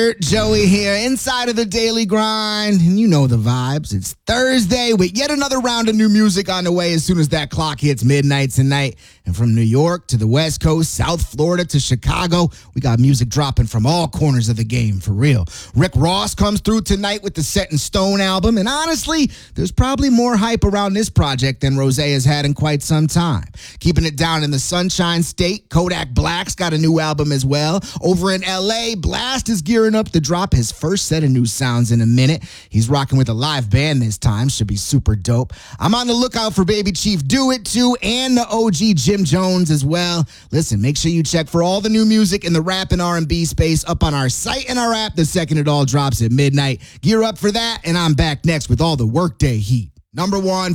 Joey here, inside of the Daily Grind, and you know the vibes. It's Thursday with yet another round of new music on the way as soon as that clock hits midnight tonight. And from New York to the West Coast, South Florida to Chicago, we got music dropping from all corners of the game, for real. Rick Ross comes through tonight with the Set in Stone album, and honestly, there's probably more hype around this project than Rosé has had in quite some time. Keeping it down in the Sunshine State, Kodak Black's got a new album as well. Over in L.A., Blast is gearing up to drop his first set of new sounds in a minute. He's rocking with a live band this time. Should be super dope. I'm on the lookout for Baby Chief Do It Too and the OG Jim Jones as well. Listen, make sure you check for all the new music in the rap and R&B space up on our site and our app the second it all drops at midnight. Gear up for that, and I'm back next with all the workday heat. Number one.